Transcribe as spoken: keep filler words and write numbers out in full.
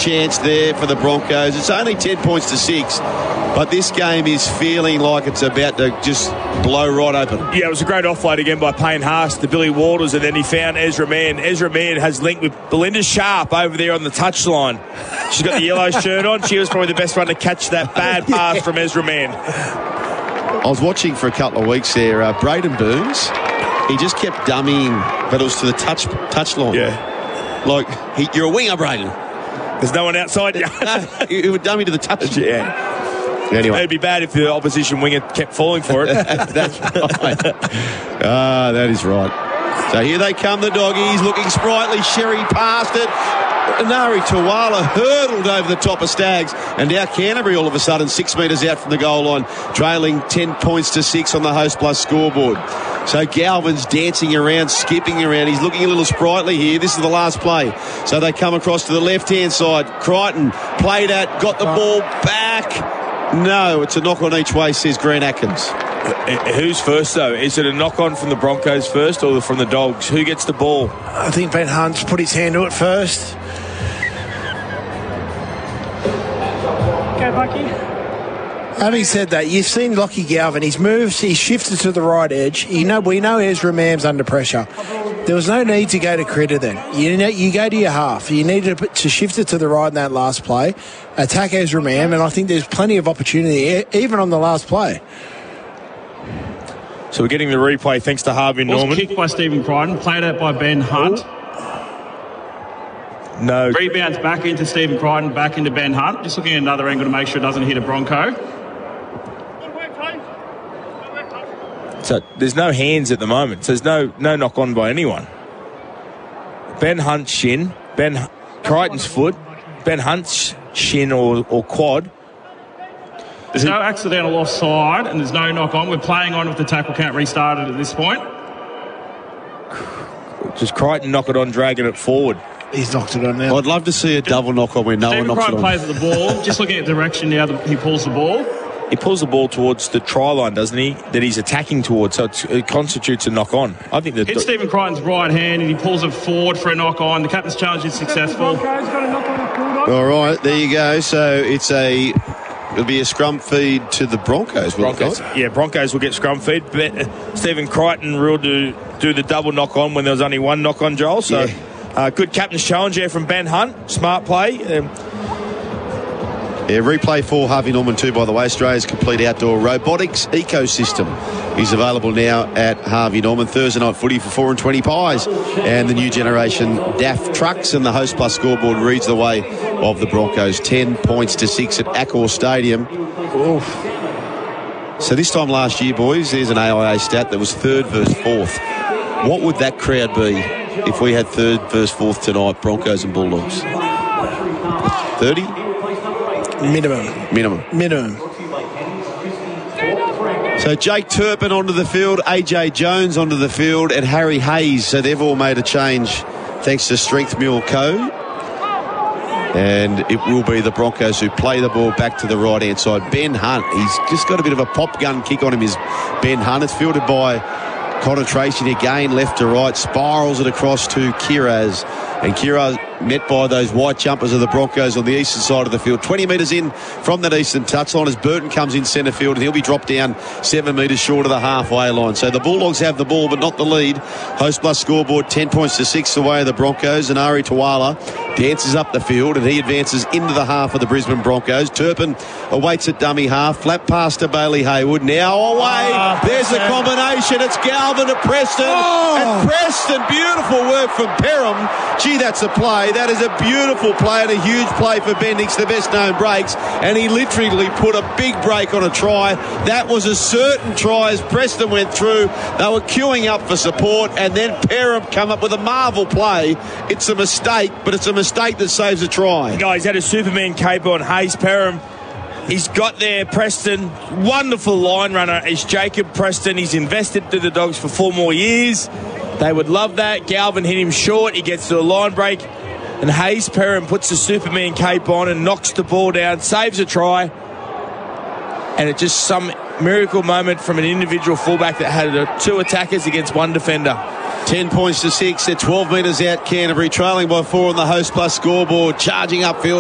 chance there for the Broncos. It's only ten points to six, but this game is feeling like it's about to just blow right open. Yeah, it was a great offload again by Payne Haas to Billy Walters, and then he found Ezra Mann. Ezra Mann has linked with Belinda Sharp over there on the touchline. She's got the yellow shirt on. She was probably the best one to catch that bad pass yeah. from Ezra Mann. I was watching for a couple of weeks there, uh, Braden Burns. He just kept dummying, but it was to the touch touch line. Yeah. Like, he, you're a winger, Braden. There's no one outside you. No, he would dummy to the touch. Yeah. Anyway. It'd be bad if the opposition winger kept falling for it. That's right. Ah, that is right. So here they come, the doggies, looking sprightly. Sherry passed it. Nari Tuwala hurdled over the top of Stags, and now Canterbury all of a sudden six metres out from the goal line, trailing ten points to six on the Host Plus scoreboard. So Galvin's dancing around, skipping around. He's looking a little sprightly here. This is the last play. So they come across to the left-hand side. Crichton played at, got the ball back. No, it's a knock on each way, says Grant Atkins. Who's first, though? Is it a knock-on from the Broncos first or from the Dogs? Who gets the ball? I think Ben Hunt's put his hand to it first. Go, Bucky. Having said that, you've seen Lockie Galvin. He's moved, he's shifted to the right edge. You know, we know Ezra Mann's under pressure. There was no need to go to Critter then. You know, you go to your half. You need to, to shift it to the right in that last play, attack Ezra Mann, and I think there's plenty of opportunity, even on the last play. So we're getting the replay thanks to Harvey Norman. Kicked by Stephen Crichton, played out by Ben Hunt. No. Rebounds back into Stephen Crichton, back into Ben Hunt. Just looking at another angle to make sure it doesn't hit a Bronco. So there's no hands at the moment. So there's no no knock on by anyone. Ben Hunt's shin, Ben Crichton's foot, Ben Hunt's shin or, or quad. There's no accidental offside and there's no knock on. We're playing on if the tackle count restarted at this point. Just Crichton knock it on, dragging it forward. He's knocked it on now. I'd love to see a double knock on when no one knocks it on. Stephen Crichton plays at the ball. Just looking at direction now that he pulls the ball. He pulls the ball towards the try line, doesn't he? That he's attacking towards, so it's, it constitutes a knock on. I think that hits Stephen Crichton's right hand and he pulls it forward for a knock on. The captain's challenge is successful. All right, there you go. So it's a it'll be a scrum feed to the Broncos. Broncos, yeah, Broncos will get scrum feed. But uh, Stephen Crichton ruled to do the double knock on when there was only one knock on, Joel. So yeah. uh, good captain's challenge there from Ben Hunt. Smart play. Um, Yeah, replay for Harvey Norman too, by the way. Australia's complete outdoor robotics ecosystem is available now at Harvey Norman. Thursday night footy for four and twenty pies. And the new generation D A F trucks, and the Host Plus scoreboard reads the way of the Broncos. ten points to six at Accor Stadium. Oof. So this time last year, boys, there's an A I A stat that was third versus fourth. What would that crowd be if we had third versus fourth tonight, Broncos and Bulldogs? thirty? Minimum. Minimum. Minimum. So Jake Turpin onto the field, A J Jones onto the field, and Harry Hayes. So they've all made a change thanks to Strength Mule Co. And it will be the Broncos who play the ball back to the right-hand side. Ben Hunt, he's just got a bit of a pop gun kick on him, is Ben Hunt. It's fielded by Connor Tracy again, left to right, spirals it across to Kiraz. And Kiraz met by those white jumpers of the Broncos on the eastern side of the field. twenty metres in from that eastern touchline as Burton comes in centre field, and he'll be dropped down seven metres short of the halfway line. So the Bulldogs have the ball, but not the lead. Host Plus scoreboard, ten points to six away of the Broncos. And Ari Tuwala dances up the field, and he advances into the half of the Brisbane Broncos. Turpin awaits at dummy half. Flat pass to Bailey Hayward. Now away. Oh, There's a combination. It's Galvin to Preston. Oh. And Preston, beautiful work from Perham. Gee, that's a play. That is a beautiful play and a huge play for Bendix, the best known breaks. And he literally put a big break on a try. That was a certain try as Preston went through. They were queuing up for support, and then Perham come up with a marvel play. It's a mistake, but it's a mistake that saves a try. Guys, had a Superman cape on. Hayes Perham. He's got there, Preston. Wonderful line runner is Jacob Preston. He's invested to the Dogs for four more years. They would love that. Galvin hit him short. He gets to a line break. And Hayes Perham puts the Superman cape on and knocks the ball down, saves a try. And it's just some miracle moment from an individual fullback that had two attackers against one defender. ten points to six. They're twelve metres out, Canterbury, trailing by four on the Host Plus scoreboard, charging upfield.